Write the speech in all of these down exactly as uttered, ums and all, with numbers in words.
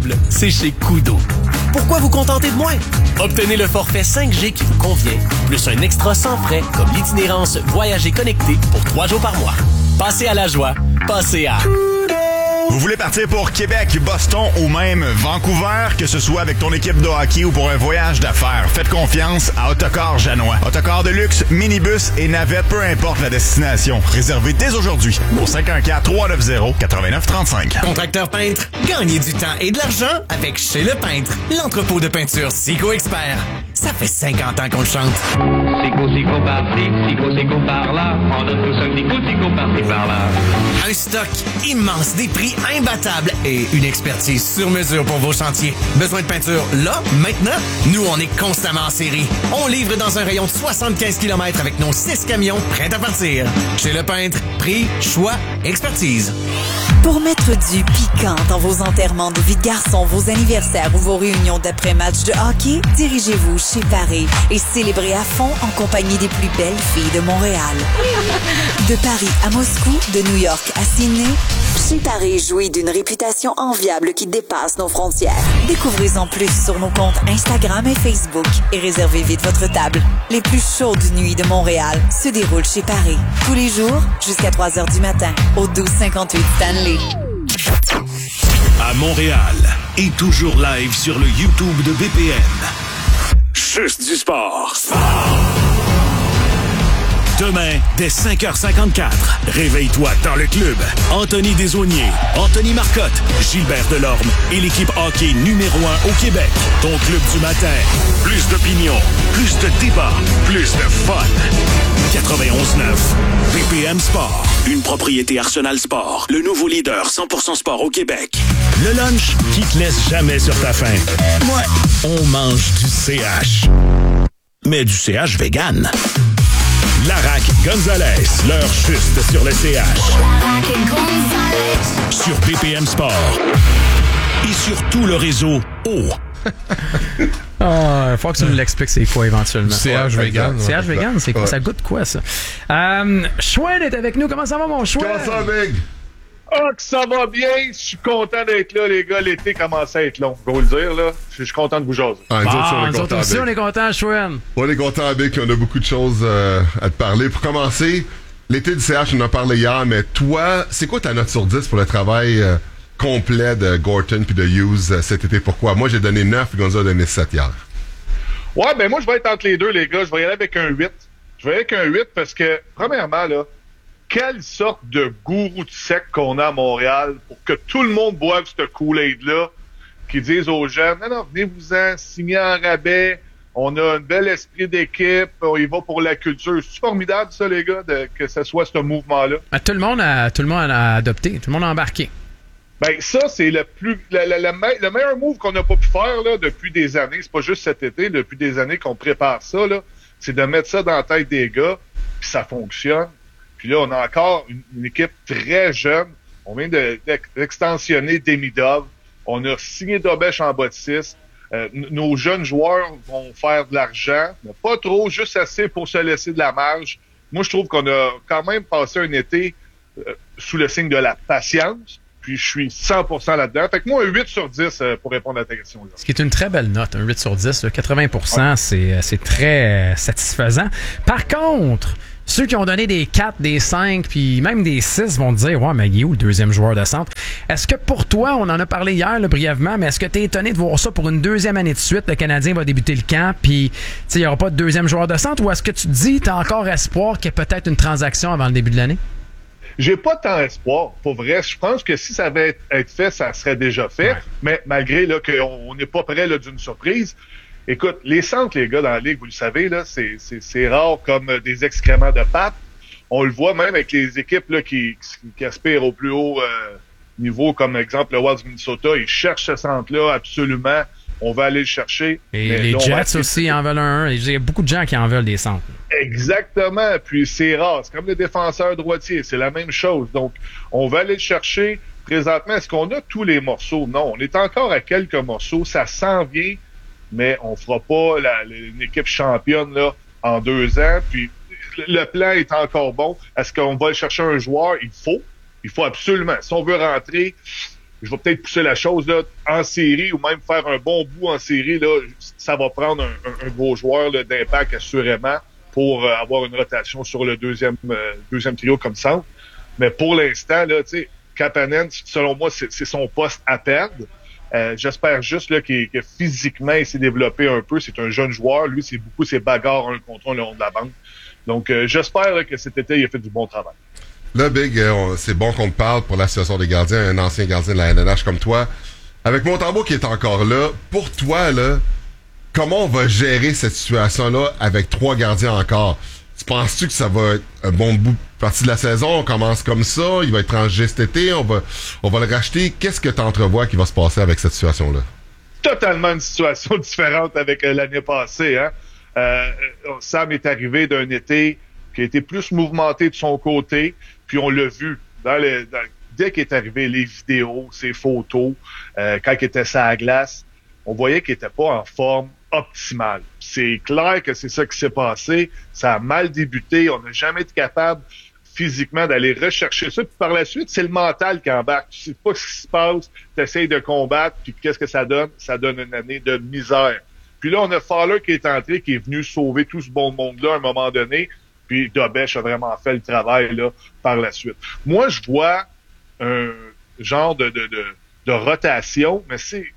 fiable, c'est chez Kudo. Pourquoi vous contenter de moins? Obtenez le forfait cinq G qui vous convient, plus un extra sans frais comme l'itinérance Voyager connecté pour trois jours par mois. Passez à la joie, passez à... Vous voulez partir pour Québec, Boston ou même Vancouver, que ce soit avec ton équipe de hockey ou pour un voyage d'affaires, faites confiance à Autocar Janois. Autocar de luxe, minibus et navette, peu importe la destination. Réservez dès aujourd'hui au cinq un quatre, trois neuf zéro, neuf neuf trois cinq. Contracteur peintre, gagnez du temps et de l'argent avec Chez Le Peintre, l'entrepôt de peinture Sico Expert. Ça fait cinquante ans qu'on le chante. Sico, Sico par-ci, Sico, Sico par-là. On donne tous un Sico, Sico par-ci, par-là. Un stock immense, des prix imbattables et une expertise sur mesure pour vos chantiers. Besoin de peinture là, maintenant? Nous, on est constamment en série. On livre dans un rayon de soixante-quinze kilomètres avec nos six camions prêts à partir. Chez Le Peintre, prix, choix, expertise. Pour mettre du piquant dans vos enterrements de vie de garçon, vos anniversaires ou vos réunions d'après-match de hockey, dirigez-vous chez Paris et célébrez à fond en compagnie des plus belles filles de Montréal. De Paris à Moscou, de New York à Sydney, Chez Paris jouit d'une réputation enviable qui dépasse nos frontières. Découvrez-en plus sur nos comptes Instagram et Facebook et réservez vite votre table. Les plus chaudes nuits de Montréal se déroulent chez Paris. Tous les jours, jusqu'à trois heures du matin, au douze cinquante-huit Stanley. À Montréal et toujours live sur le YouTube de B P M. Juste du sport. Sport. Demain, dès cinq heures cinquante-quatre, réveille-toi dans le club. Anthony Desaulniers, Anthony Marcotte, Gilbert Delorme et l'équipe hockey numéro un au Québec. Ton club du matin. Plus d'opinion, plus de débat, plus de fun. quatre-vingt-onze neuf B P M Sport. Une propriété Arsenal Sport. Le nouveau leader cent pour cent sport au Québec. Le lunch qui te laisse jamais sur ta faim. Ouais, on mange du C H. Mais du C H vegan. Larac Gonzalez, l'heure juste sur le C H. Sur B P M Sport. Et sur tout le réseau O. Ah, il faut que tu nous l'expliques c'est quoi éventuellement. C H vegan. C H vegan, c'est quoi? Ouais. Ça goûte quoi ça? Euh, Chouin est avec nous. Comment ça va mon Chouin? Comment ça, Big? Ah, que ça va bien. Je suis content d'être là, les gars. L'été commence à être long. Je vais vous le dire, là. Je suis content de vous jaser. Ah, nous Bon, autres, on est nous autres contents, aussi, Big. on est contents, Chouin. On est contents, Big. On a beaucoup de choses euh, à te parler. Pour commencer, l'été du C H, on en a parlé hier, mais toi, c'est quoi ta note sur dix pour le travail euh, complet de Gorton puis de Hughes euh, cet été? Pourquoi? Moi, j'ai donné neuf et Gonzo a donné sept hier. Ouais, ben moi, je vais être entre les deux, les gars. Je vais y aller avec un huit. Je vais y aller avec un huit parce que, premièrement, là, quelle sorte de gourou de sec qu'on a à Montréal pour que tout le monde boive ce Kool-Aid-là, qui disent aux jeunes, non, non, venez-vous-en, signez en rabais, on a un bel esprit d'équipe, on y va pour la culture. C'est formidable, ça, les gars, de, que ce soit ce mouvement-là. Ah, tout le monde a, tout le monde a adopté, tout le monde a embarqué. Ben, ça, c'est le plus, le, le, le, me- le meilleur move qu'on n'a pas pu faire, là, depuis des années. C'est pas juste cet été, depuis des années qu'on prépare ça, là. C'est de mettre ça dans la tête des gars, puis ça fonctionne. Puis là, on a encore une, une équipe très jeune. On vient de, d'extensionner Demidov. On a signé Dobesch en bas de six. Euh, n- nos jeunes joueurs vont faire de l'argent, mais pas trop, juste assez pour se laisser de la marge. Moi, je trouve qu'on a quand même passé un été euh, sous le signe de la patience. Puis je suis cent pour cent là-dedans. Fait que moi, un huit sur dix euh, pour répondre à ta question. Là. Ce qui est une très belle note, un huit sur dix, là, quatre-vingts pour cent, ouais. c'est, c'est très euh, satisfaisant. Par contre, ceux qui ont donné des quatre, des cinq, puis même des six vont te dire « Ouais, mais il est où le deuxième joueur de centre? » Est-ce que pour toi, on en a parlé hier là, brièvement, mais est-ce que tu es étonné de voir ça pour une deuxième année de suite? Le Canadien va débuter le camp, puis il n'y aura pas de deuxième joueur de centre? Ou est-ce que tu te dis tu as encore espoir qu'il y ait peut-être une transaction avant le début de l'année? J'ai pas tant espoir, pour vrai. Je pense que si ça avait été fait, ça serait déjà fait. Ouais. Mais malgré là qu'on n'est pas près là, d'une surprise, écoute, les centres, les gars, dans la Ligue, vous le savez, là, c'est, c'est, c'est rare comme des excréments de pape. On le voit même avec les équipes là, qui, qui aspirent au plus haut euh, niveau, comme exemple le Wild du Minnesota. Ils cherchent ce centre-là absolument. On va aller le chercher. Et les là, Jets aussi en veulent un. Il y a beaucoup de gens qui en veulent des centres. Exactement. Puis c'est rare. C'est comme les défenseurs droitiers. C'est la même chose. Donc, on va aller le chercher. Présentement, est-ce qu'on a tous les morceaux? Non. On est encore à quelques morceaux. Ça s'en vient, mais on fera pas la, une équipe championne là en deux ans. Puis le plan est encore bon. Est-ce qu'on va aller chercher un joueur? Il faut. Il faut absolument. Si on veut rentrer, je vais peut-être pousser la chose là, en série ou même faire un bon bout en série. Là, ça va prendre un, un, un gros joueur là, d'impact assurément pour euh, avoir une rotation sur le deuxième, euh, deuxième trio comme centre. Mais pour l'instant, là, tu sais, Kapanen, selon moi, c'est, c'est son poste à perdre. Euh, j'espère juste là, qu'il, que physiquement, il s'est développé un peu. C'est un jeune joueur. Lui, c'est beaucoup ses bagarres un contre un le long de la bande. Donc, euh, j'espère là, que cet été, il a fait du bon travail. Là, Big, euh, c'est bon qu'on te parle pour l'association des gardiens, un ancien gardien de la N N H comme toi. Avec Montembeault qui est encore là, pour toi, là, comment on va gérer cette situation-là avec trois gardiens encore? Tu penses-tu que ça va être un bon bout partie de la saison? On commence comme ça, il va être rangé cet été, on va, on va le racheter. Qu'est-ce que tu entrevois qui va se passer avec cette situation-là? Totalement une situation différente avec euh, l'année passée. Hein? Euh, Sam est arrivé d'un été qui a été plus mouvementé de son côté, puis on l'a vu dans le, dans, dès qu'il est arrivé, les vidéos, ses photos, euh, quand il était sur la glace, on voyait qu'il était pas en forme optimale. C'est clair que c'est ça qui s'est passé. Ça a mal débuté. On n'a jamais été capable physiquement d'aller rechercher ça. Puis par la suite, c'est le mental qui embarque. Tu sais pas ce qui se passe. Tu essaies de combattre. Puis qu'est-ce que ça donne? Ça donne une année de misère. Puis là, on a Fowler qui est entré, qui est venu sauver tout ce bon monde-là à un moment donné. Puis Dobech a vraiment fait le travail là par la suite. Moi, je vois un genre de, de, de, de rotation, mais c'est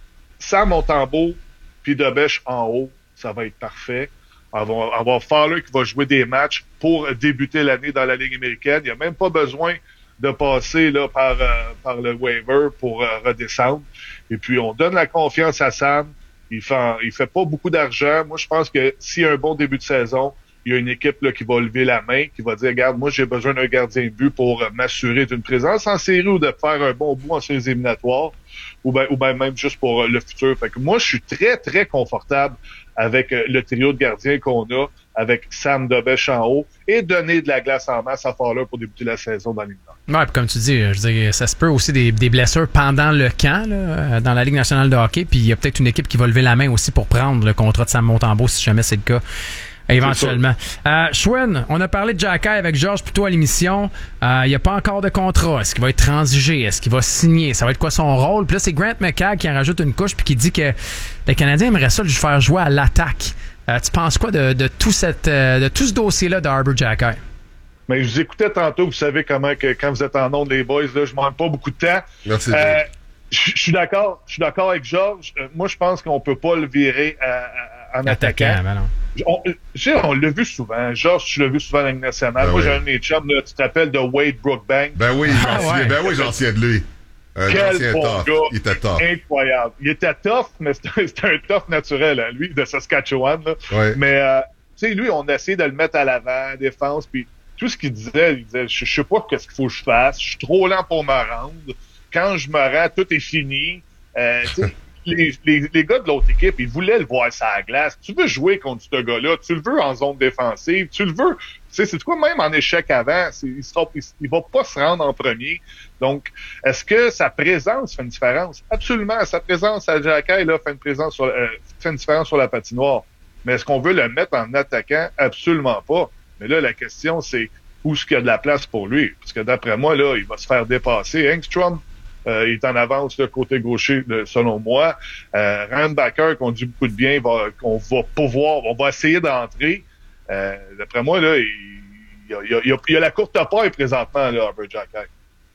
Sam Montembeault puis Dobech en haut, ça va être parfait. On va avoir Fowler qui va jouer des matchs pour débuter l'année dans la Ligue américaine. Il n'y a même pas besoin de passer là par, euh, par le waiver pour euh, redescendre. Et puis, on donne la confiance à Sam. Il fait, il fait pas beaucoup d'argent. Moi, je pense que s'il y a un bon début de saison, il y a une équipe là, qui va lever la main, qui va dire, regarde, moi, j'ai besoin d'un gardien de but pour euh, m'assurer d'une présence en série ou de faire un bon bout en séries éliminatoires, ou bien ou ben même juste pour euh, le futur. Fait que moi, je suis très, très confortable avec euh, le trio de gardiens qu'on a, avec Sam Dobech en haut, et donner de la glace en masse à Fowler pour débuter la saison dans l'Union. Ouais, puis comme tu dis, je veux dire, ça se peut aussi des, des blessures pendant le camp là, dans la Ligue nationale de hockey, puis il y a peut-être une équipe qui va lever la main aussi pour prendre le contrat de Sam Montembeault si jamais c'est le cas. Éventuellement. Euh, Schwinn, on a parlé de Jacky avec Georges plus tôt à l'émission. Euh, il n'y a pas encore de contrat. Est-ce qu'il va être transigé? Est-ce qu'il va signer? Ça va être quoi son rôle? Puis là, c'est Grant McCagg qui en rajoute une couche puis qui dit que les Canadiens aimeraient ça lui faire jouer à l'attaque. Euh, tu penses quoi de, de, tout cette, euh, de tout ce dossier-là de Arber Xhekaj? Mais je vous écoutais tantôt, vous savez comment que quand vous êtes en onde, les boys, là, je manque pas beaucoup de temps. Merci. Euh, je suis d'accord, je suis d'accord avec Georges. Euh, moi, je pense qu'on peut pas le virer à, à, en attaquant. attaquant ben non. On, on l'a vu souvent. Georges, tu l'as vu souvent dans la Ligue nationale. Ben moi, oui. j'ai un de mes chums, là, tu t'appelles de Wade Brookbank. Ben oui, j'en Ah, souviens. ouais. Ben oui, j'en souviens de lui. Un Quel bon tough. gars. Il était tough. Incroyable. Il était tough, mais c'était, c'était un tough naturel, hein, lui, de Saskatchewan. Là. Ouais. Mais, euh, tu sais, lui, on a essayé de le mettre à l'avant, défense, puis tout ce qu'il disait, il disait, je, je sais pas qu'est-ce qu'il faut que je fasse, je suis trop lent pour me rendre. Quand je me rends, tout est fini. Euh, tu sais, les, les, les gars de l'autre équipe, ils voulaient le voir sur la glace. Tu veux jouer contre ce gars-là, tu le veux en zone défensive, tu le veux. Tu sais, c'est quoi, même en échec avant, c'est, il, sera, il, il va pas se rendre en premier. Donc, est-ce que sa présence fait une différence? Absolument. Sa présence à Xhekaj, là, fait une présence sur, euh, fait une différence sur la patinoire. Mais est-ce qu'on veut le mettre en attaquant? Absolument pas. Mais là, la question, c'est où est-ce qu'il y a de la place pour lui? Parce que d'après moi, là, il va se faire dépasser. Engstrom, euh, il est en avance, le côté gaucher, de, selon moi. Euh, Randbacker, qu'on dit beaucoup de bien, va, qu'on va pouvoir, on va essayer d'entrer. Euh, d'après moi, là, il, il, y a, il, y a, il, y a, il y a la courte paille présentement, là, Arber Xhekaj.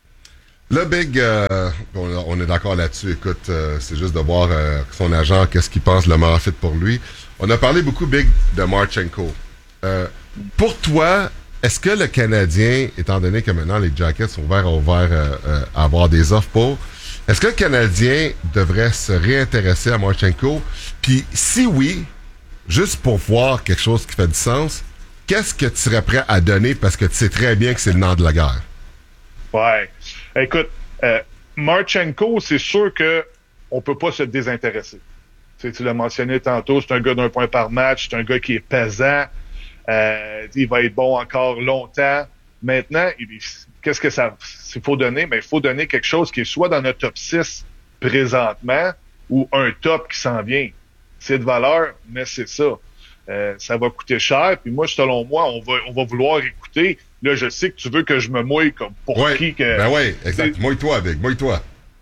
Le Big, euh, on, on est d'accord là-dessus. Écoute, euh, c'est juste de voir euh, son agent, qu'est-ce qu'il pense le meilleur fit pour lui. On a parlé beaucoup, Big, de Marchenko. Euh, pour toi, est-ce que le Canadien, étant donné que maintenant les Jackets sont ouverts à, ouvert, euh, euh, à avoir des offres pour, est-ce que le Canadien devrait se réintéresser à Marchenko? Puis si oui, juste pour voir quelque chose qui fait du sens, qu'est-ce que tu serais prêt à donner parce que tu sais très bien que c'est le nom de la guerre? Ouais. Écoute, euh, Marchenko, c'est sûr que on peut pas se désintéresser. Tu sais, tu l'as mentionné tantôt, c'est un gars d'un point par match, c'est un gars qui est pesant. Euh, il va être bon encore longtemps. Maintenant, il, qu'est-ce que ça il faut donner? Mais il faut donner quelque chose qui est soit dans notre top six présentement ou un top qui s'en vient. C'est de valeur, mais c'est ça. Euh, ça va coûter cher. Puis moi, selon moi, on va on va vouloir écouter. Là, je sais que tu veux que je me mouille comme pour ouais, qui que. Ben oui, exact. Mouille-toi avec, mouille-toi.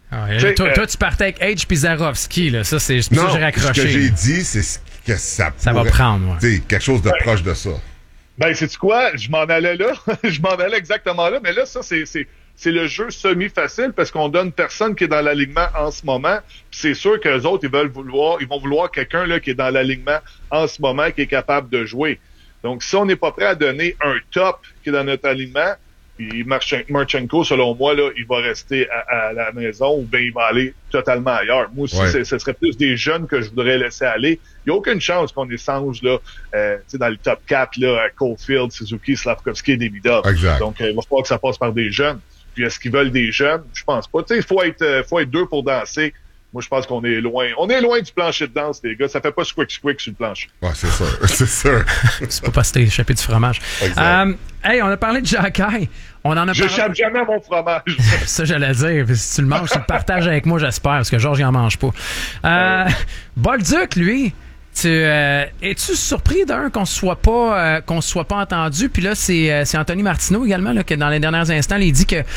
Ah, T'sais, toi, euh, toi, tu partais avec H puis Zarovski, là. Ça, c'est c'est pour ça Non, que j'ai raccroché. ce que j'ai là. dit, c'est ce que ça Ça va pourrait- prendre, ouais. Tu sais, quelque chose de proche de ça. Ben, sais-tu quoi? Je m'en allais là. Je m'en allais exactement là. Mais là, ça, c'est, c'est, c'est le jeu semi-facile parce qu'on donne personne qui est dans l'alignement en ce moment. Puis c'est sûr qu'eux autres, ils veulent vouloir, ils vont vouloir quelqu'un là qui est dans l'alignement en ce moment, qui est capable de jouer. Donc, si on n'est pas prêt à donner un top qui est dans notre alignement, puis Marchen- Marchenko, selon moi, là, il va rester à, à la maison ou bien il va aller totalement ailleurs. Moi aussi, Ouais. c'est- ce serait plus des jeunes que je voudrais laisser aller. Il n'y a aucune chance qu'on échange là, euh, tu sais, dans le top quatre, là, à Caulfield, Suzuki, Slavkovski et Demidov. Exact. Donc, euh, il va falloir que ça passe par des jeunes. Puis, est-ce qu'ils veulent des jeunes? Je pense pas. Tu sais, il faut être, euh, faut être deux pour danser. Moi, je pense qu'on est loin. On est loin du plancher de danse, les gars. Ça fait pas squick squick sur le plancher. Ouais, c'est sûr. C'est sûr. C'est pas parce que t'es échappé du fromage. Exact. Euh, hey, on a parlé de Jacky. On en a J'échappe parlé. jamais à mon fromage. Ça, j'allais dire. Puis si tu le manges, tu le partages avec moi, j'espère, parce que Georges, il en mange pas. Euh, Bolduc, lui, tu, euh, es-tu surpris d'un qu'on se soit pas, euh, qu'on se soit pas entendu? Puis là, c'est, euh, c'est Anthony Martineau également, là, que dans les derniers instants, il dit que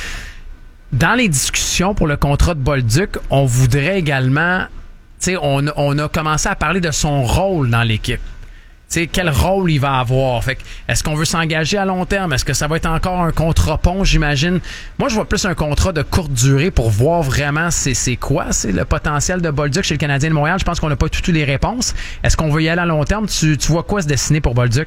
dans les discussions pour le contrat de Bolduc, on voudrait également, tu sais, on, on a commencé à parler de son rôle dans l'équipe. Tu sais, quel rôle il va avoir. Fait que, est-ce qu'on veut s'engager à long terme? Est-ce que ça va être encore un contrat pont, j'imagine? Moi, je vois plus un contrat de courte durée pour voir vraiment c'est, c'est quoi, c'est le potentiel de Bolduc chez le Canadien de Montréal. Je pense qu'on n'a pas toutes les réponses. Est-ce qu'on veut y aller à long terme? Tu, tu vois quoi se dessiner pour Bolduc?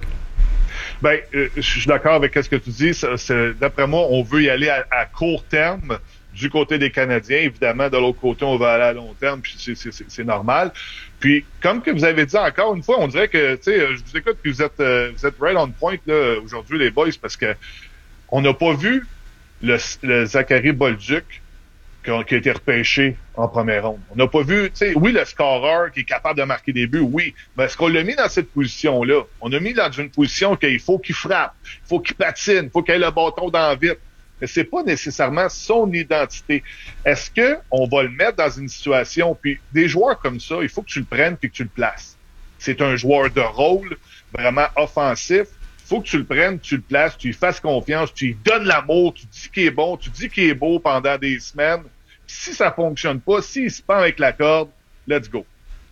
Ben, euh, je suis d'accord avec ce que tu dis. Ça, c'est- d'après moi, on veut y aller à, à court terme du côté des Canadiens. Évidemment, de l'autre côté, on va aller à long terme, puis c'est, c'est, c'est, c'est normal. Puis, comme que vous avez dit encore une fois, on dirait que, tu sais, je vous écoute, puis vous êtes, euh, vous êtes right on point là aujourd'hui, les boys, parce que on n'a pas vu le, le Zachary Bolduc qui a, qui a été repêché en première ronde. On n'a pas vu, tu sais, oui, le scoreur qui est capable de marquer des buts, oui, mais est-ce qu'on l'a mis dans cette position-là? On a mis dans une position qu'il faut qu'il frappe, il faut qu'il patine, il faut qu'il ait le bâton dans la vite. Mais c'est pas nécessairement son identité. Est-ce que on va le mettre dans une situation, puis des joueurs comme ça, il faut que tu le prennes puis que tu le places. C'est un joueur de rôle, vraiment offensif. Il faut que tu le prennes, tu le places, tu lui fasses confiance, tu lui donnes l'amour, tu dis qu'il est bon, tu dis qu'il est beau pendant des semaines. Puis si ça fonctionne pas, s'il se pend avec la corde, let's go.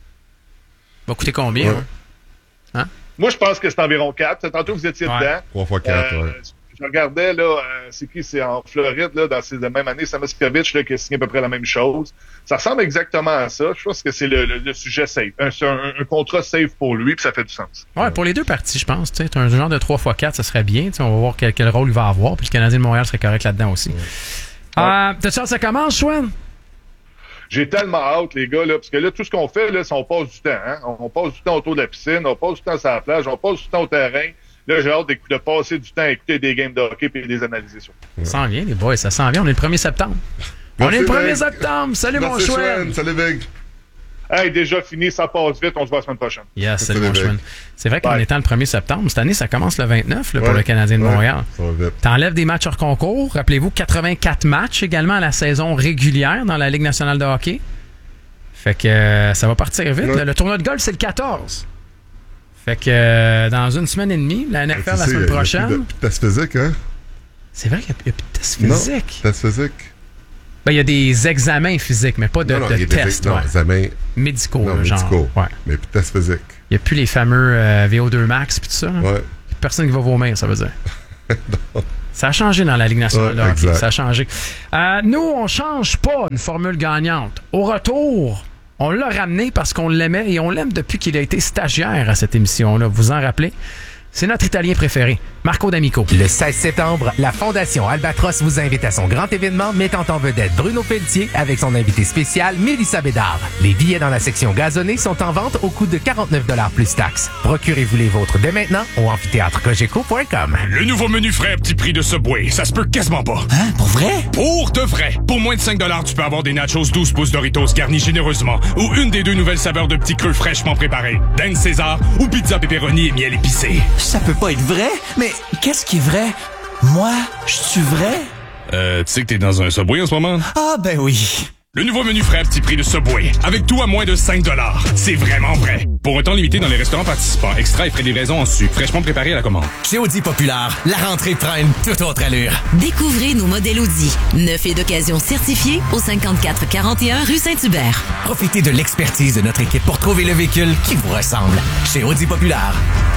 Va coûter combien? Ouais. Hein? Moi, je pense que c'est environ quatre. Tantôt, vous étiez Ouais. dedans. Trois fois quatre, Euh, ouais. Je regardais, là, euh, c'est qui? C'est en Floride, là, dans ces, la même année, Samoskevich, là, qui a signé à peu près la même chose. Ça ressemble exactement à ça. Je pense que c'est le, le, le sujet safe. Un, c'est un, un contrat safe pour lui, puis ça fait du sens. Ouais, pour les deux parties, je pense. Tu sais, un genre de trois fois quatre, ça serait bien. Tu sais, on va voir quel, quel rôle il va avoir. Puis le Canadien de Montréal serait correct là-dedans aussi. Euh, T'as-tu hâte que ça commence, Chouin? J'ai tellement hâte, les gars, là, parce que là, tout ce qu'on fait, là, c'est on passe du temps, hein. On passe du temps autour de la piscine, on passe du temps sur la plage, on passe du temps au terrain. Là, j'ai hâte de passer du temps à écouter des games de hockey et des analyser sur. Ça s'en vient, les boys, ça s'en vient. On est le premier septembre. On Merci, est le premier Big. septembre. Salut, mon Merci, Chouin. Chouin. Salut, Big. Hey, déjà fini, ça passe vite, on se voit la semaine prochaine. Yes, salut, Salut, mon Big. Chouin. C'est vrai qu'en Bye. étant le premier septembre, cette année, ça commence le vingt-neuf là, pour Ouais. le Canadien de Ouais. Montréal. Ça va vite. T'enlèves des matchs hors concours. Rappelez-vous, quatre-vingt-quatre matchs également à la saison régulière dans la Ligue nationale de hockey. Fait que euh, ça va partir vite. Ouais. Le, le tournoi de golf, c'est le quatorze. Fait que euh, dans une semaine et demie, la N F L Tu la sais, semaine il y a plus prochaine. de- plus de test physique, hein? C'est vrai qu'il n'y a, plus de test Non, physique. test physique. Ben, il y a des examens physiques, mais pas de, non, non, de il y a des tests. non, ouais. examens Médicaux, non, là, genre. médicaux. Ouais. Mais plus de test physique. Il n'y a plus les fameux euh, V O deux max puis tout ça. là. Ouais. Personne qui va vomir, ça veut dire. Ça a changé dans la Ligue nationale Ouais, de hockey. exact. Ça a changé. Euh, nous, on change pas une formule gagnante. Au retour, on l'a ramené parce qu'on l'aimait et on l'aime depuis qu'il a été stagiaire à cette émission-là. Vous vous en rappelez? C'est notre Italien préféré, Marco D'Amico. Le seize septembre, la Fondation Albatros vous invite à son grand événement mettant en vedette Bruno Pelletier avec son invité spécial Mélissa Bédard. Les billets dans la section gazonnée sont en vente au coût de quarante-neuf dollars plus taxes. Procurez-vous les vôtres dès maintenant au amphithéâtre cogeco point com. Le nouveau menu frais à petit prix de Subway, ça se peut quasiment pas. Hein? Pour vrai? Pour de vrai. Pour moins de cinq dollars, tu peux avoir des nachos douze pouces Doritos garnis généreusement ou une des deux nouvelles saveurs de petits creux fraîchement préparés. Dane César ou pizza pepperoni et miel épicé. Ça peut pas être vrai? Mais qu'est-ce qui est vrai? Moi, je suis vrai? Euh, tu sais que t'es dans un Subway en ce moment? Ah, ben oui. Le nouveau menu frais à petit prix de Subway. Avec tout à moins de cinq dollars. C'est vraiment vrai. Pour un temps limité dans les restaurants participants. Extra et frais de livraison en su. Fraîchement préparé à la commande. Chez Audi Populaire, la rentrée prend une toute autre allure. Découvrez nos modèles Audi. Neuf et d'occasion certifiés au cinquante-quatre quarante et un rue Saint-Hubert. Profitez de l'expertise de notre équipe pour trouver le véhicule qui vous ressemble. Chez Audi Populaire.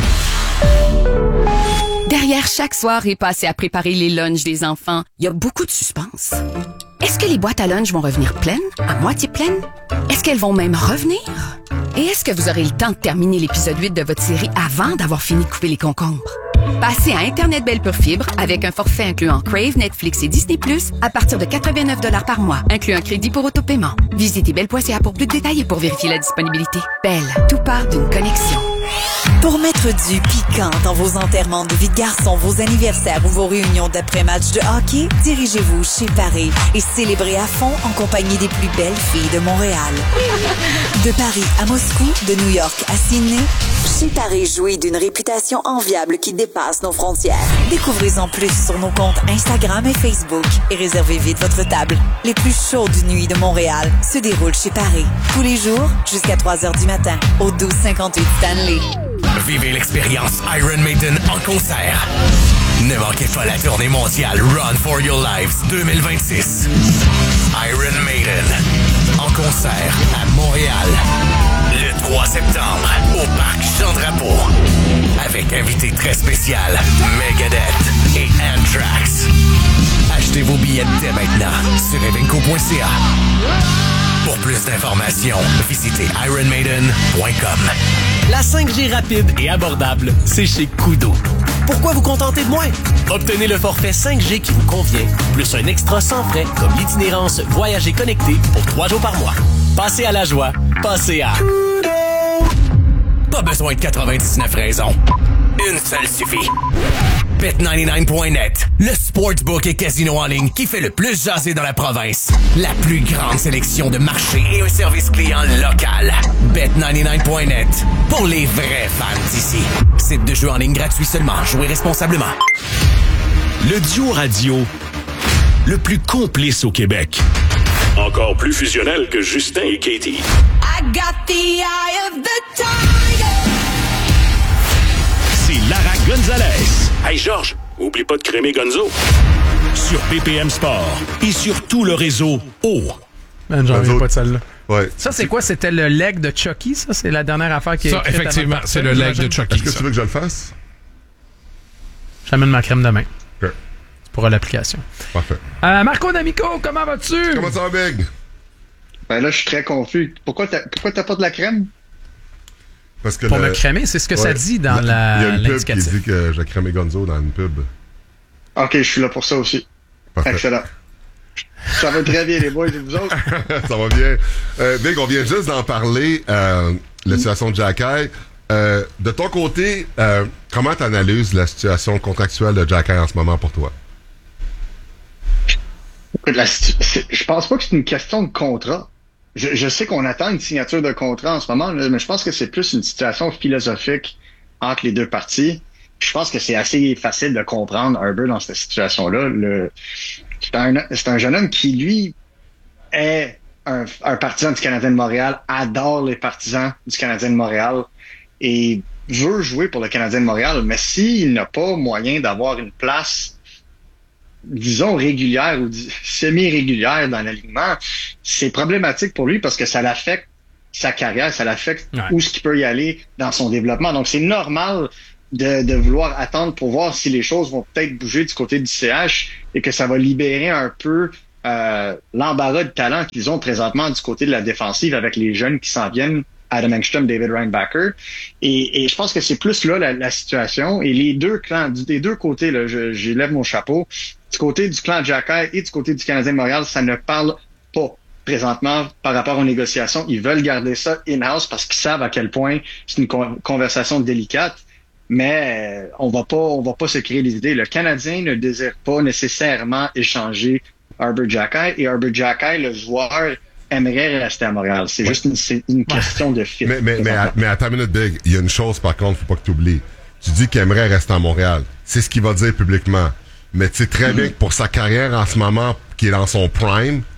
Derrière chaque soirée passée à préparer les lunchs des enfants, il y a beaucoup de suspense. Est-ce que les boîtes à lunch vont revenir pleines, à moitié pleines? Est-ce qu'elles vont même revenir? Et est-ce que vous aurez le temps de terminer l'épisode huit de votre série avant d'avoir fini de couper les concombres? Passez à Internet Belle Pure Fibre avec un forfait incluant Crave, Netflix et Disney plus, à partir de quatre-vingt-neuf dollars par mois, inclus un crédit pour autopaiement. Visitez belle point c a pour plus de détails et pour vérifier la disponibilité. Belle, tout part d'une connexion. Pour mettre du piquant dans vos enterrements de vie de garçon, vos anniversaires ou vos réunions d'après-match de hockey, dirigez-vous chez Paris et célébrez à fond en compagnie des plus belles filles de Montréal. De Paris à Moscou, de New York à Sydney, chez Paris jouit d'une réputation enviable qui dépasse nos frontières. Découvrez-en plus sur nos comptes Instagram et Facebook et réservez vite votre table. Les plus chaudes nuits de Montréal se déroulent chez Paris. Tous les jours, jusqu'à trois heures du matin, au douze cinquante-huit Stanley. Vivez l'expérience Iron Maiden en concert. Ne manquez pas la tournée mondiale Run for Your Lives deux mille vingt-six. Iron Maiden en concert à Montréal le trois septembre au Parc Jean-Drapeau avec invité très spécial Megadeth et Anthrax. Achetez vos billets dès maintenant sur evenco point c a. Pour plus d'informations, visitez iron maiden point com. La cinq G rapide et abordable, c'est chez Koodo. Pourquoi vous contenter de moins? Obtenez le forfait cinq G qui vous convient, plus un extra sans frais comme l'itinérance Voyager connecté pour trois jours par mois. Passez à la joie, passez à Koodo! Pas besoin de quatre-vingt-dix-neuf raisons. Une seule suffit. bet quatre-vingt-dix-neuf point net, le sportsbook et casino en ligne qui fait le plus jaser dans la province. La plus grande sélection de marchés et un service client local. bet quatre-vingt-dix-neuf point net, pour les vrais fans d'ici. Site de jeu en ligne gratuit seulement. Jouez responsablement. Le duo radio le plus complice au Québec. Encore plus fusionnel que Justin et Katie. I got the eye of the tiger. C'est Lara Gonzalez. Hey Georges, oublie pas de crémer Gonzo. Sur B P M Sport et sur tout le réseau O. Man, j'en reviens pas de celle-là. Ouais. Ça, c'est quoi? C'était le leg de Chucky, ça? C'est la dernière affaire qui est Ça, effectivement, c'est le leg de Chucky. Est-ce que ça. tu veux que je le fasse? J'amène ma crème demain. OK. C'est pour l'application. Parfait. Euh, Marco D'Amico, comment vas-tu? Comment ça va, Big? Ben là, je suis très confus. Pourquoi t'as, pourquoi t'as pas de la crème? Parce que pour le... me crémer, c'est ce que ouais. ça dit dans la, Il y a une pub l'indicatif. qui dit que j'ai crémé Gonzo dans une pub. OK, je suis là pour ça aussi. Parfait. Excellent. Ça va très bien, les boys, et vous autres? Ça va bien. Euh, Big, on vient juste d'en parler, euh, la situation de Jacky. Euh, de ton côté, euh, comment tu analyses la situation contractuelle de Jacky en ce moment pour toi? La, je pense pas que c'est une question de contrat. Je, je sais qu'on attend une signature de contrat en ce moment, là, mais je pense que c'est plus une situation philosophique entre les deux parties. Je pense que c'est assez facile de comprendre Herbert dans cette situation-là. Le, c'est, un, c'est un jeune homme qui, lui, est un, un partisan du Canadien de Montréal, adore les partisans du Canadien de Montréal et veut jouer pour le Canadien de Montréal. Mais s'il n'a pas moyen d'avoir une place, disons, régulière ou semi-régulière dans l'alignement, c'est problématique pour lui parce que ça l'affecte sa carrière, ça l'affecte ouais. où est-ce qu'il peut y aller dans son développement. Donc, c'est normal de, de vouloir attendre pour voir si les choses vont peut-être bouger du côté du C H et que ça va libérer un peu euh, l'embarras de talent qu'ils ont présentement du côté de la défensive avec les jeunes qui s'en viennent, Adam Engstrom, David Reinbacher. Et, et je pense que c'est plus là la, la situation. Et les deux clans, des deux côtés, là, je, je lève mon chapeau. Du côté du clan Jacky et du côté du Canadien de Montréal, ça ne parle pas présentement par rapport aux négociations. Ils veulent garder ça in-house parce qu'ils savent à quel point c'est une con- conversation délicate. Mais euh, on va pas, on va pas se créer des idées. Le Canadien ne désire pas nécessairement échanger Herbert Jacky et Herbert Jacky, le joueur, aimerait rester à Montréal. C'est ouais. juste une, c'est une question de fit. Mais, mais, mais, à, mais à ta minute, Big, il y a une chose par contre, faut pas que tu oublies. Tu dis qu'il aimerait rester à Montréal. C'est ce qu'il va dire publiquement. Mais tu sais très mm-hmm. bien que pour sa carrière en ce moment, qui est dans son prime,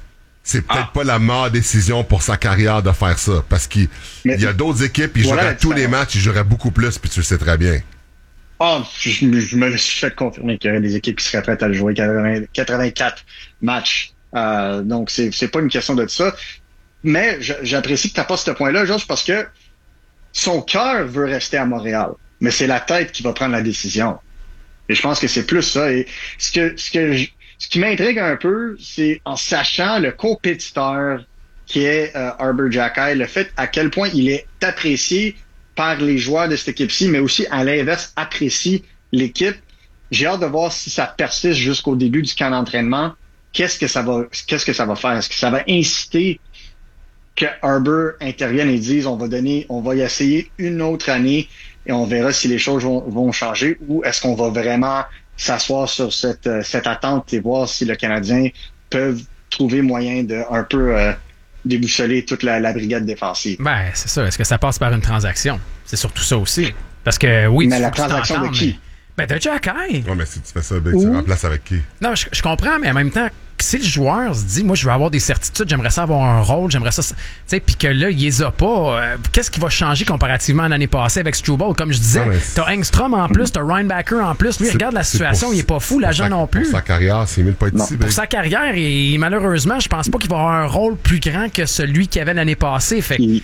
c'est peut-être ah. pas la meilleure décision pour sa carrière de faire ça. Parce qu'il mais, y a d'autres équipes, il voilà jouerait tous les matchs, il jouerait beaucoup plus, puis tu le sais très bien. Ah, oh, je, je me suis fait confirmer qu'il y aurait des équipes qui seraient prêtes à le jouer quatre-vingts, quatre-vingt-quatre matchs. Euh, donc, c'est, c'est pas une question de ça. Mais je, j'apprécie que tu apportes ce point-là, Georges, parce que son cœur veut rester à Montréal. Mais c'est la tête qui va prendre la décision. Et je pense que c'est plus ça. Et ce que, ce que je, ce qui m'intrigue un peu, c'est en sachant le compétiteur qui est euh, Arber Xhekaj, le fait à quel point il est apprécié par les joueurs de cette équipe-ci, mais aussi à l'inverse apprécie l'équipe. J'ai hâte de voir si ça persiste jusqu'au début du camp d'entraînement. Qu'est-ce que ça va, qu'est-ce que ça va faire? Est-ce que ça va inciter que Arber intervienne et dise on va donner, on va y essayer une autre année et on verra si les choses vont, vont changer, ou est-ce qu'on va vraiment s'asseoir sur cette, cette attente et voir si le Canadien peut trouver moyen de un peu euh, déboussoler toute la, la brigade défensive. Ben, c'est ça. Est-ce que ça passe par une transaction? C'est surtout ça aussi. Parce que oui, mais tu la transaction de qui? Mais... Ben, de Xhekaj. Ouais, mais si tu fais ça, ben, tu remplaces avec qui? Non, je, je comprends, mais en même temps, si le joueur se dit, moi, je veux avoir des certitudes, j'aimerais ça avoir un rôle, j'aimerais ça, tu sais, puis que là, il les a pas, euh, qu'est-ce qui va changer comparativement à l'année passée avec Struble? Comme je disais, ouais, t'as Engstrom en plus, t'as Reinbacker en plus. Lui, regarde la situation, pour, il est pas fou, l'agent non plus. Pour sa carrière, c'est mieux de pas être ici. Pour sa carrière, et malheureusement, je pense pas qu'il va avoir un rôle plus grand que celui qu'il avait l'année passée. Fait puis,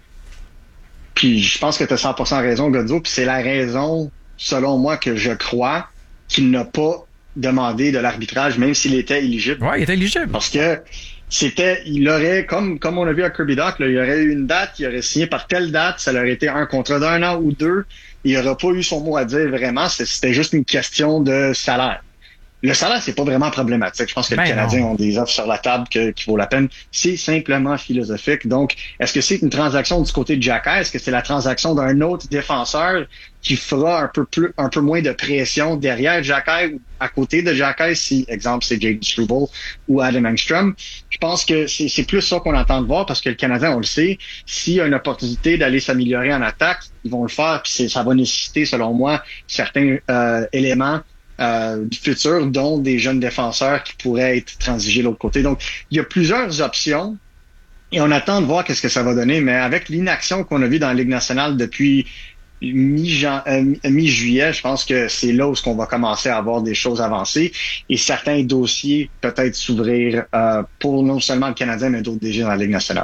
puis je pense que t'as cent pour cent raison, Godzo, puis c'est la raison, selon moi, que je crois qu'il n'a pas demandé de l'arbitrage, même s'il était éligible. Ouais, il était éligible. Parce que c'était, il aurait, comme, comme on a vu à Kirby Dach, là, il aurait eu une date, il aurait signé par telle date, ça aurait été un contrat d'un an ou deux, il n'aurait pas eu son mot à dire vraiment, c'était juste une question de salaire. Le salaire, c'est pas vraiment problématique. Je pense que ben les Canadiens non. ont des offres sur la table que, qui vaut la peine. C'est simplement philosophique. Donc, est-ce que c'est une transaction du côté de Xhekaj? Est-ce que c'est la transaction d'un autre défenseur qui fera un peu plus, un peu moins de pression derrière Xhekaj ou à côté de Xhekaj, si, exemple, c'est Jake Struble ou Adam Engstrom? Je pense que c'est, c'est plus ça qu'on entend de voir parce que le Canadien, on le sait, s'il y a une opportunité d'aller s'améliorer en attaque, ils vont le faire. Puis c'est, ça va nécessiter, selon moi, certains euh, éléments Euh, du futur, dont des jeunes défenseurs qui pourraient être transigés de l'autre côté. Donc, il y a plusieurs options et on attend de voir qu'est-ce que ça va donner, mais avec l'inaction qu'on a vue dans la Ligue nationale depuis mi-jan- euh, mi-juillet, je pense que c'est là où on va commencer à avoir des choses avancées et certains dossiers peut-être s'ouvrir euh, pour non seulement le Canadien, mais d'autres déjà dans la Ligue nationale.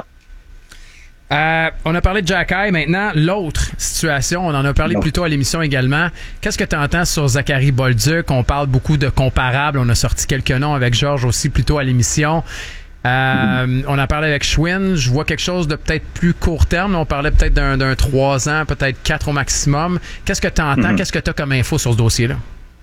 Euh, on a parlé de Xhekaj. Maintenant, l'autre situation, on en a parlé non. plus tôt à l'émission également. Qu'est-ce que tu entends sur Zachary Bolduc? On parle beaucoup de comparables. On a sorti quelques noms avec Georges aussi plus tôt à l'émission. Euh, mm-hmm. On a parlé avec Schwinn. Je vois quelque chose de peut-être plus court terme. On parlait peut-être d'un, d'un trois ans, peut-être quatre au maximum. Qu'est-ce que tu entends? Mm-hmm. Qu'est-ce que tu as comme info sur ce dossier-là?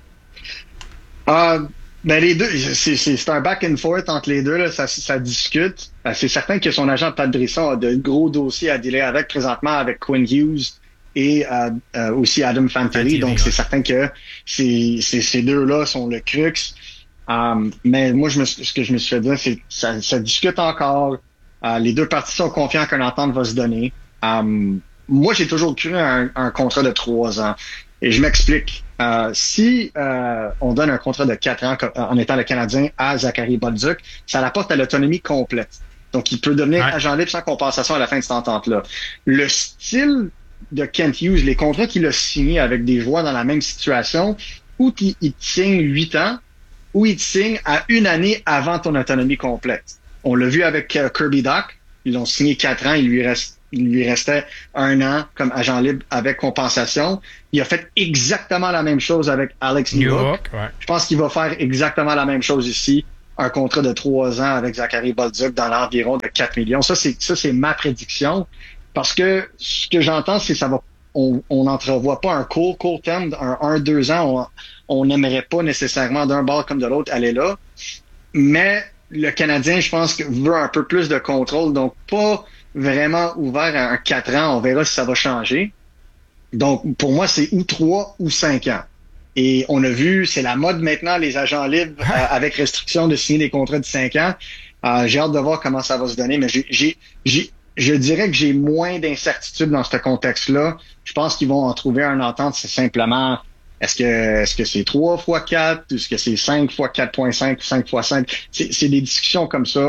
Euh, ben les deux, c'est, c'est, c'est un back and forth entre les deux, là, ça, ça discute. C'est certain que son agent Pat Brisson a de gros dossiers à dealer avec présentement avec Quinn Hughes et euh, euh, aussi Adam Fantilli. Donc c'est certain que ces, ces, ces deux-là sont le crux. Um, mais moi, je me, ce que je me suis fait dire, c'est que ça, ça discute encore. Uh, les deux parties sont confiants qu'une entente va se donner. Um, moi, j'ai toujours cru à un, un contrat de trois ans. Et je m'explique. Euh, si euh, on donne un contrat de quatre ans en étant le Canadien à Zachary Bolduc, ça l'apporte à l'autonomie complète. Donc, il peut devenir ouais. agent libre sans compensation à la fin de cette entente-là. Le style de Kent Hughes, les contrats qu'il a signés avec des joueurs dans la même situation, où il, il te signe huit ans, où il te signe à une année avant ton autonomie complète. On l'a vu avec uh, Kirby Dach. Ils l'ont signé quatre ans, il lui reste il lui restait un an comme agent libre avec compensation. Il a fait exactement la même chose avec Alex Newhook. Ouais. Je pense qu'il va faire exactement la même chose ici. Un contrat de trois ans avec Zachary Bolduc dans l'environ de quatre millions. Ça, c'est, ça, c'est ma prédiction. Parce que ce que j'entends, c'est que ça va, on, on n'entrevoit pas un court, court terme, un, un, deux ans. On n'aimerait pas nécessairement d'un bord comme de l'autre aller là. Mais le Canadien, je pense, que veut un peu plus de contrôle. Donc, pas vraiment ouvert à un quatre ans. On verra si ça va changer. Donc, pour moi, c'est ou trois ou cinq ans. Et on a vu, c'est la mode maintenant, les agents libres, euh, avec restriction de signer des contrats de cinq ans. Euh, j'ai hâte de voir comment ça va se donner, mais j'ai, j'ai, j'ai, je dirais que j'ai moins d'incertitude dans ce contexte-là. Je pense qu'ils vont en trouver un entente. C'est simplement, est-ce que, est-ce que c'est trois fois quatre, ou est-ce que c'est cinq fois quatre virgule cinq ou cinq fois cinq? C'est, c'est des discussions comme ça.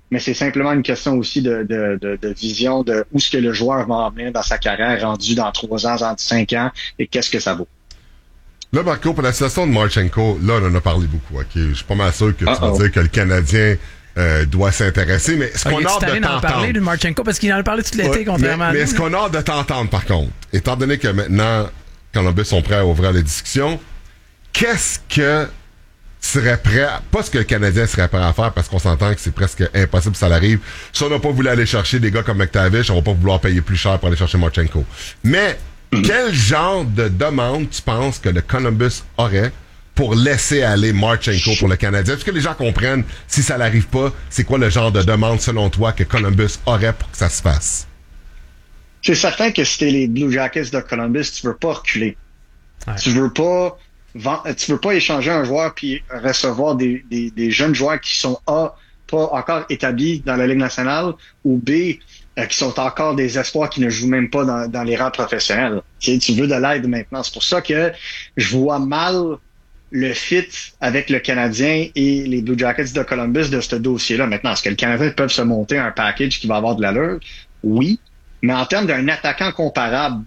mais c'est simplement une question aussi de, de, de, de vision de où est-ce que le joueur va en venir dans sa carrière, rendu dans trois ans, dans cinq ans, et qu'est-ce que ça vaut. Là, Marco, pour la situation de Marchenko, là, on en a parlé beaucoup. Ok, je suis pas mal sûr que tu Uh-oh. vas dire que le Canadien euh, doit s'intéresser, mais est-ce Ah, qu'on il a est hâte de tanné d'en t'entendre? parler de Marchenko parce qu'il en a parlé tout l'été, Ouais, contrairement mais, à mais nous. est-ce qu'on a hâte de t'entendre, par contre? Étant donné que maintenant, Columbus sont prêts à ouvrir les discussions, qu'est-ce que serait prêt, à, pas ce que le Canadien serait prêt à faire, parce qu'on s'entend que c'est presque impossible que ça l'arrive. Si on n'a pas voulu aller chercher des gars comme McTavish, on va pas vouloir payer plus cher pour aller chercher Marchenko. Mais, quel genre de demande tu penses que le Columbus aurait pour laisser aller Marchenko pour le Canadien? Est-ce que les gens comprennent, si ça n'arrive pas, c'est quoi le genre de demande, selon toi, que Columbus aurait pour que ça se fasse? C'est certain que si t'es les Blue Jackets de Columbus, tu veux pas reculer. Ouais. Tu veux pas tu veux pas échanger un joueur puis recevoir des, des, des jeunes joueurs qui sont A, pas encore établis dans la Ligue nationale, ou B, euh, qui sont encore des espoirs qui ne jouent même pas dans, dans les rangs professionnels. Tu sais, tu veux de l'aide maintenant. C'est pour ça que je vois mal le fit avec le Canadien et les Blue Jackets de Columbus de ce dossier-là. Maintenant, est-ce que le Canadien peut se monter un package qui va avoir de l'allure? Oui. Mais en termes d'un attaquant comparable,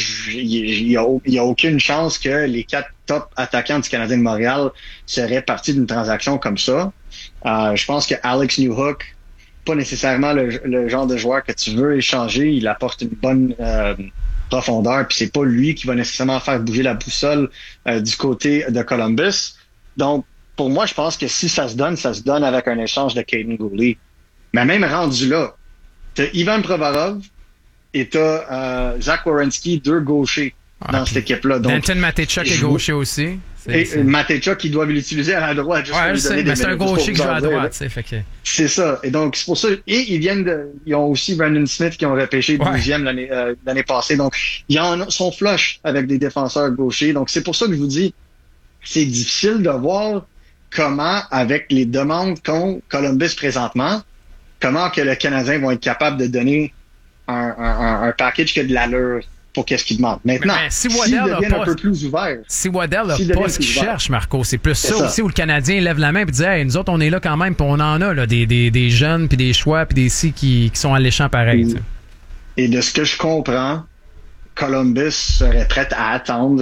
il n'y a, a aucune chance que les quatre top attaquants du Canadien de Montréal seraient partis d'une transaction comme ça. Euh, je pense que Alex Newhook, pas nécessairement le, le genre de joueur que tu veux échanger. Il apporte une bonne euh, profondeur, puis c'est pas lui qui va nécessairement faire bouger la boussole euh, du côté de Columbus. Donc, pour moi, je pense que si ça se donne, ça se donne avec un échange de Kaiden Guhle. Mais même rendu là, t'as Ivan Provorov, et t'as euh, Zach Werenski, deux gauchers ah, dans cette équipe-là. Donc, Danton Matejchuk est gaucher aussi. C'est, et c'est... Matejchuk, ils doivent l'utiliser à la droite. Juste ouais, pour lui donner des mais c'est un gaucher qui joue à droite. C'est, fait que... c'est ça. Et donc, c'est pour ça. Et ils viennent de... Ils ont aussi Brandon Smith qui ont repêché douzième ouais. l'année, euh, l'année passée. Donc, ils en sont flush avec des défenseurs gauchers. Donc, c'est pour ça que je vous dis, c'est difficile de voir comment, avec les demandes qu'ont Columbus présentement, comment que le Canadien va être capable de donner Un, un, un package qui a de l'allure pour qu'est-ce qu'il demande. Maintenant, mais, mais si Waddell deviennent un peu plus ouverts. Si Waddell n'a pas ce qu'il cherche, Marco, c'est plus ça, ça aussi où le Canadien lève la main et dit hey, nous autres, on est là quand même, puis on en a là, des, des, des jeunes, puis des choix, puis des si qui, qui sont alléchants pareil. Et, et de ce que je comprends, Columbus serait prêt à attendre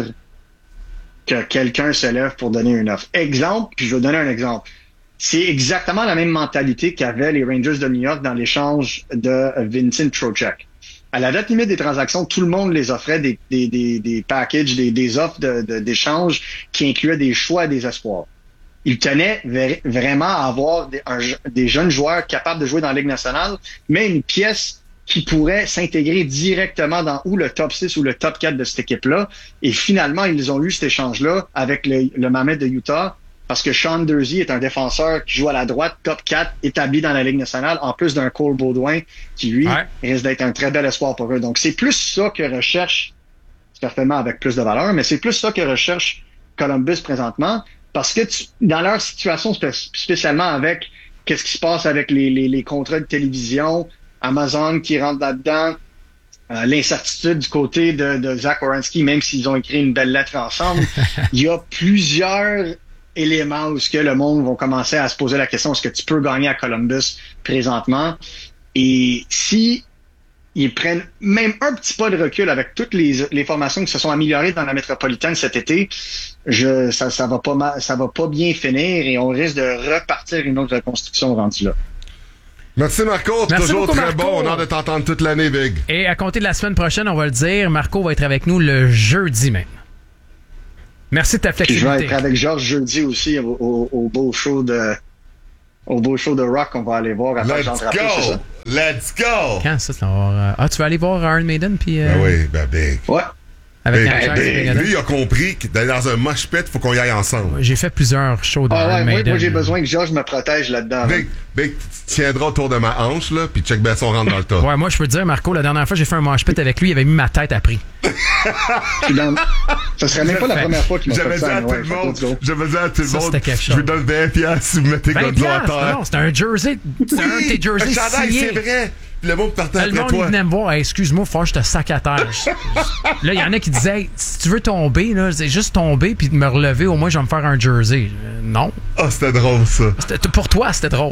que quelqu'un se lève pour donner une offre. Exemple, puis je vais donner un exemple. C'est exactement la même mentalité qu'avaient les Rangers de New York dans l'échange de Vincent Trocheck. À la date limite des transactions, tout le monde les offrait des, des, des, des packages, des, des offres de, de, d'échange qui incluaient des choix et des espoirs. Ils tenaient ver- vraiment à avoir des, un, des jeunes joueurs capables de jouer dans la Ligue nationale, mais une pièce qui pourrait s'intégrer directement dans ou le top six ou le top quatre de cette équipe-là. Et finalement, ils ont eu cet échange-là avec le, le Mammoth de Utah, parce que Sean Durzi est un défenseur qui joue à la droite, top quatre, établi dans la Ligue nationale, en plus d'un Cole Baudouin qui, lui, ouais. risque d'être un très bel espoir pour eux. Donc, c'est plus ça que recherche, certainement avec plus de valeur, mais c'est plus ça que recherche Columbus présentement, parce que tu, dans leur situation, spécialement avec qu'est-ce qui se passe avec les, les, les contrats de télévision, Amazon qui rentre là-dedans, euh, l'incertitude du côté de, de Zach Werenski, même s'ils ont écrit une belle lettre ensemble, il y a plusieurs éléments où ce que le monde va commencer à se poser la question, est-ce que tu peux gagner à Columbus présentement? Et si ils prennent même un petit pas de recul avec toutes les, les formations qui se sont améliorées dans la métropolitaine cet été, je, ça, ça va pas mal, ça va pas bien finir et on risque de repartir une autre reconstruction rendue là. Merci Marco, Merci toujours beaucoup, très Marco. bon, on a hâte de t'entendre toute l'année, Big. Et à compter de la semaine prochaine, on va le dire, Marco va être avec nous le jeudi même. Merci de ta flexibilité. Puis je vais être avec Georges jeudi aussi au, au, au beau show de au beau show de rock qu'on va aller voir à Let's Jean Drapeau, go! c'est ça? Let's go! Quand ça, c'est avoir... Ah, tu vas aller voir Iron Maiden puis... Euh... Ben oui, ben Big. Ouais. Avec Big, un Big. Lui, il a compris que d'aller dans un mosh pit, faut qu'on y aille ensemble. J'ai fait plusieurs shows de ah, Iron ouais, Maiden. Moi, moi j'ai besoin que Georges me protège là-dedans. Big, Big, tu tiendras autour de ma hanche, là, puis check Besson rentre dans le tas. Ouais, moi, je peux te dire, Marco, la dernière fois que j'ai fait un mosh pit avec lui, il avait mis ma tête à prix. dans... Ça serait même pas la première fois qu'il m'a fait ça. J'avais dit à tout le monde, j'avais dit à tout le monde, je vous donne vingt piastres si vous mettez Godzilla à terre. Non, c'était un jersey, c'était un de tes jerseys signé. C'est vrai. Le monde partait après toi. Le monde venait me voir, hey, excuse-moi, faut que je te sac à terre. Là, il y en a qui disaient, hey, si tu veux tomber, là, c'est juste tomber puis me relever, au moins je vais me faire un jersey. Euh, non. Ah, oh, c'était drôle ça. C'était, pour toi, c'était drôle.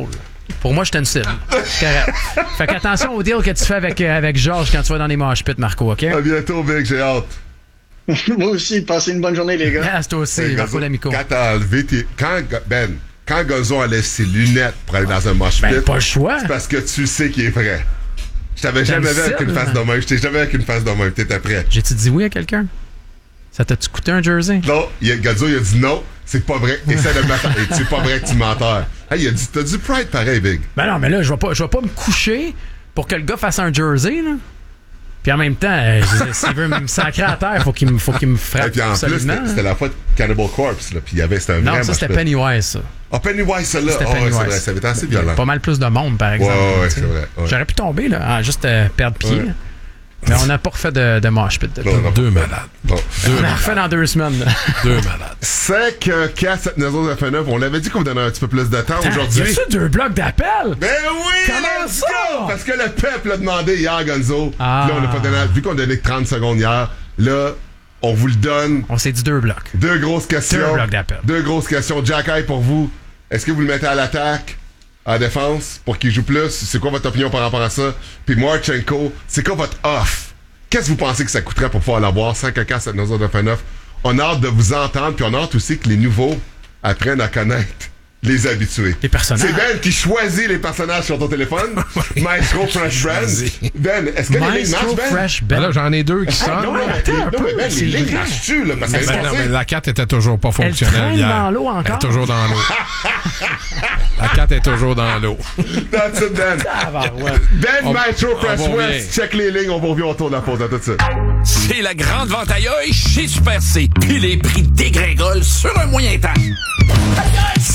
Pour moi, j'étais une cible. C'est correct. Fait qu'attention au deal que tu fais avec, euh, avec Georges quand tu vas dans les mosh pits, Marco, OK? À bientôt, Vic, j'ai hâte. Moi aussi, passez une bonne journée, les gars. Yes, toi aussi, Hey, Marco Gonzo, D'Amico. Quand t'as enlevé tes... Quand, Ben, quand Gonzo enlève ses lunettes pour aller dans un mosh pit... Ben, pas le choix. C'est parce que tu sais qu'il est vrai. Je t'avais T'as jamais le vu avec cible. une face de même. Je t'ai jamais avec une face de même. T'étais prêt. J'ai-tu dit oui à quelqu'un? Ça t'a-tu coûté un jersey? Non, il a, Gonzo, il a dit non. C'est pas vrai. Essaie de me battre. C'est pas vrai que tu menteur. Hey, il a dit, t'as du pride pareil, Big. Ben non, mais là, je vais pas, je vais pas me coucher pour que le gars fasse un jersey, là. Puis en même temps, euh, je- s'il veut me sacrer à terre, faut qu'il me, faut qu'il me frappe. Et puis en plus, absolument, c'était c'était la fois de Cannibal Corpse, là. Puis il y avait, c'était un Non, vrai ça, mosh c'était pit. Pennywise, ça. Ah, Pennywise, celle-là. C'était Oh, ouais, Pennywise. c'est vrai. Ça avait été assez Il y avait violent. pas mal plus de monde, par exemple. Ouais, ouais, tu sais. c'est vrai. Ouais. J'aurais pu tomber, là, à juste euh, perdre pied. Ouais. là. Mais on n'a pas refait de, de mosh pit. Non, non, Deux pas- malades. Bon. On a refait dans deux semaines. là. Deux malades. cinq quatre sept neuf zéro neuf neuf. On l'avait dit qu'on vous donnait un petit peu plus de temps Attends, aujourd'hui. y a-tu deux blocs d'appel? Ben oui! Comment let's ça? go! Parce que le peuple a demandé hier, Gonzo. Ah. Là, on a pas donné. Vu qu'on a donné que trente secondes hier, là, on vous le donne. On s'est dit deux blocs. Deux grosses questions. Deux blocs d'appel. Deux grosses questions. Jack Eye pour vous. Est-ce que vous le mettez à l'attaque, à la défense, pour qu'il joue plus? C'est quoi votre opinion par rapport à ça? Puis Marchenko, c'est quoi votre off? Qu'est-ce que vous pensez que ça coûterait pour pouvoir l'avoir? cinq un quatre sept neuf zéro neuf neuf. On a hâte de vous entendre, puis on a hâte aussi que les nouveaux apprennent à connaître les habitués. Les personnages. C'est Ben qui choisit les personnages sur ton téléphone. Maestro Fresh Brand. Ben, est-ce que les lignes Maestro marchent, Ben? Fresh Ben Ben. là, j'en ai deux qui Ah, sonnent. non, mais, attends un non, peu, mais Ben, c'est les lignes vrai. marchent-tu, là? Parce que Ben c'est non, mais censé- la carte était toujours pas Elle fonctionnelle traîne hier. dans l'eau Elle encore. est toujours dans l'eau. La carte est toujours dans l'eau. That's it, Ben. Ah, bah, ouais. Ben On- Maestro on Fresh va West, check les lignes, on va revient autour de la pause. À tout de suite. C'est la grande vente ailleurs chez Super C. Puis les prix dégringolent sur un moyen temps.